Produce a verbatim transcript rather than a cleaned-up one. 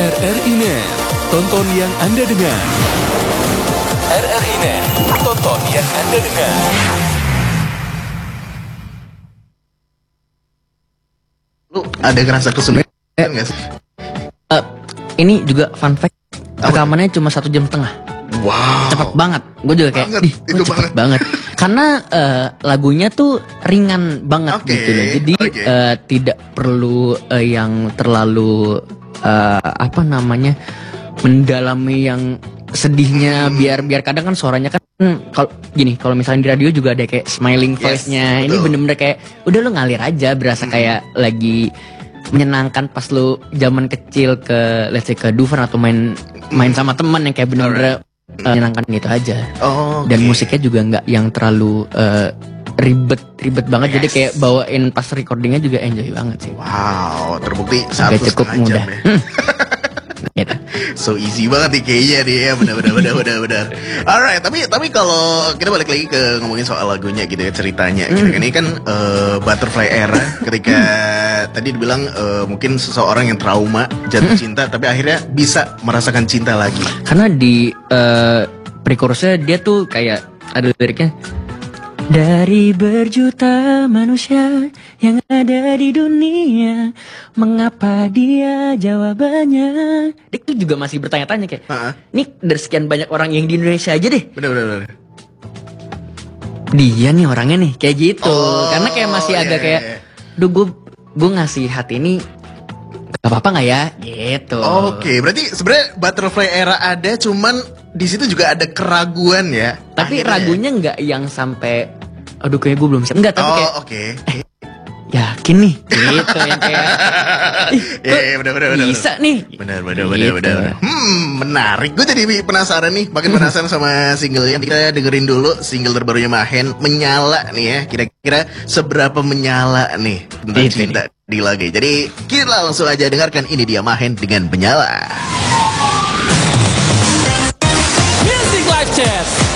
R R I Net, tonton yang Anda dengar. R R I Net, tonton yang Anda dengar. Lu ada ngerasa kesulitan nggak sih? Uh, ini juga fun fact, rekamannya cuma satu jam setengah. Wow, Cepet banget. Gue juga kayak, banget, ih, itu cepet banget. banget. Karena uh, lagunya tuh ringan banget Oke, gitu loh. Jadi oke. uh, tidak perlu uh, yang terlalu uh, apa namanya mendalami yang sedihnya. Hmm. Biar biar kadang kan suaranya kan kalau gini, kalau misalnya di radio juga ada kayak smiling Yes, voice-nya. Ini betul. bener-bener kayak udah lo ngalir aja, berasa Hmm. kayak lagi menyenangkan pas lu zaman kecil ke let's say ke Dufan atau main main sama teman yang kayak bener-bener uh, menyenangkan gitu aja. Oh, Dan oke. musiknya juga nggak yang terlalu uh, ribet ribet banget, jadi Yes. kayak bawain pas recordingnya juga enjoy banget sih. Wow, terbukti Agak satu cukup setengah jam mudah. ya. Hmm. Gitu. So easy banget nih kayaknya nih ya, benar-benar benar-benar benar. Alright, tapi tapi kalau kita balik lagi ke ngomongin soal lagunya gitu ya, ceritanya gitu kan, ini kan uh, Butterfly Era ketika tadi dibilang uh, mungkin seseorang yang trauma jatuh cinta tapi akhirnya bisa merasakan cinta lagi. Karena di uh, pre-chorusnya dia tuh kayak ada liriknya, dari berjuta manusia yang ada di dunia, mengapa dia jawabannya? Dia tuh juga masih bertanya-tanya kayak, Heeh. nih dari sekian banyak orang yang di Indonesia aja deh, Benar-benar. dia nih orangnya nih kayak gitu. Oh, Karena kayak masih iya, agak iya, kayak, iya. duh gue gue ngasih hati ini gak apa-apa nggak ya? Gitu. Oke, berarti sebenarnya Butterfly Era ada, cuman di situ juga ada keraguan ya. Tapi Akhirnya. ragunya nggak yang sampai, aduh kayak gue belum siap. Enggak, tapi kayak Oh, oke. yakin nih, gitu yang kayak, ih, Iya, kok iya, benar, benar, benar, bisa nih. Benar, benar, Gitu. benar, benar. Hmm, menarik. Gue jadi penasaran nih, makin penasaran sama singlenya. Kita dengerin dulu single terbarunya Mahen, Menyala nih ya. Kira-kira seberapa menyala nih tentang Itu cinta di lagu. Jadi kita langsung aja dengarkan, ini dia Mahen dengan Menyala. Music Live Chat.